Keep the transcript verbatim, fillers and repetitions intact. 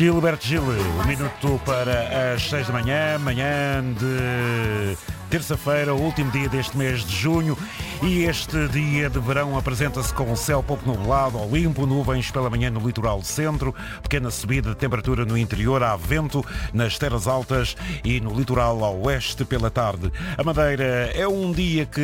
Gilberto Gil, um minuto para as seis da manhã, manhã de terça-feira, o último dia deste mês de junho, e este dia de verão apresenta-se com o céu pouco nublado ao limpo, nuvens pela manhã no litoral centro, pequena subida de temperatura no interior, há vento nas terras altas e no litoral ao oeste pela tarde. A Madeira é um dia que